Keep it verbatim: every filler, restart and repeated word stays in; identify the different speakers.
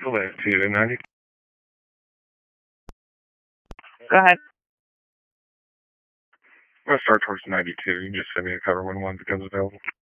Speaker 1: Select two ninety.
Speaker 2: Go ahead.
Speaker 1: I'm going to start towards ninety-two. You can just send me a cover when one becomes available.